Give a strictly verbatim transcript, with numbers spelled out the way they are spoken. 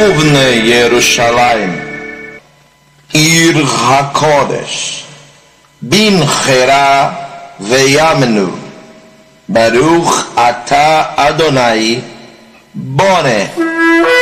ובני ירושלים עיר הקודש בנחירה ויאמנו ברוך אתה אדוני בונה